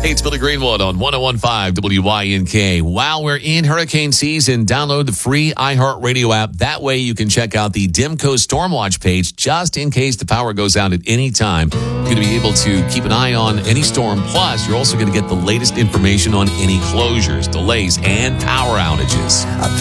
Hey, it's Billy Greenwood on 101.5 WYNK. While we're in hurricane season, download the free iHeartRadio app. That way you can check out the Dimco Stormwatch page just in case the power goes out at any time. You're going to be able to keep an eye on any storm. Plus, you're also going to get the latest information on any closures, delays, and power outages.